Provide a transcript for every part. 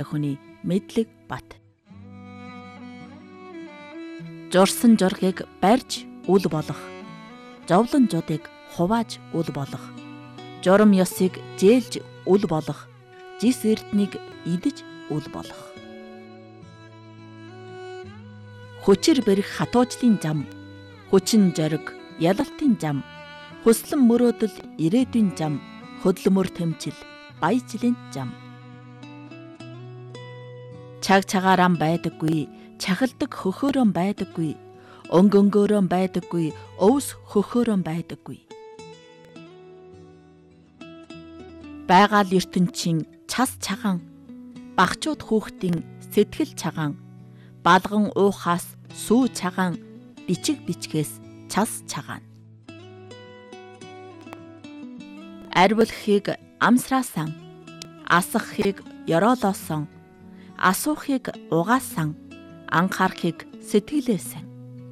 хүний мэдлэг бат. Журсан жургийг барьж үл болох, зовлон жудыг хувааж үл болох, журам ёсыг зээлж үл болох, жис эрднийг идэж үл болох. Хүчээр бэрх хатуужлын зам, хүчин зориг, ялалтын зам, хүслэн мөрөөдөл ирээдүйн зам, хөдөлмөр тэмцэл, баяжлын зам. Чаг цагаараа байдаггүй, чахалдаг хөхөөрөө байдаггүй, өнгөнгөөрөө байдаггүй, өвс хөхөөрөө байдаггүй. Байгаль ертөнцийн час цагаан, багчууд хүүхдийн сэтгэл цагаан, балган уухаас сүү цагаан, бичиг бичгээс час цагаан. Арвилахыг амсраасан, асахыг ёроолоосон, асуухыг угаасан, анхаарахыг сэтгэлээсэн.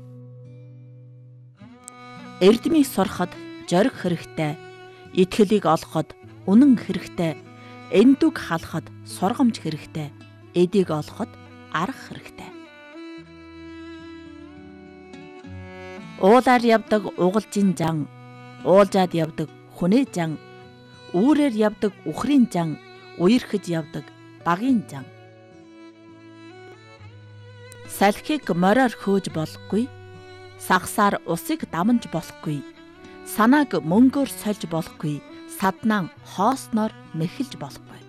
Эрдмийг сурахад зориг хэрэгтэй, итгэлийг олоход үнэн хэрэгтэй, эндүг халахад сургамж хэрэгтэй, эдийг олоход арга хэрэгтэй. Уулаар явдаг угалжийн зан, уулжаад явдаг хүнээ зан, үүрээр явдаг үхрийн зан, үерхэж явдаг багийн зан. Салхийг мороор хөөж болохгүй, сагсаар усыг дамнаж болохгүй, санааг мөнгөөр сольж болохгүй, саднаан хоосноор мэхэлж болохгүй.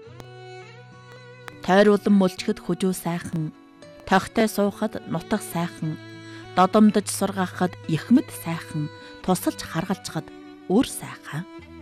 Тойруулан мөлчгөд хүжүү сайхан, тогтой суухад нутаг сайхан, додомдож сургаахад ихмэд сайхан, тусалж харгалцахад үр сайхан.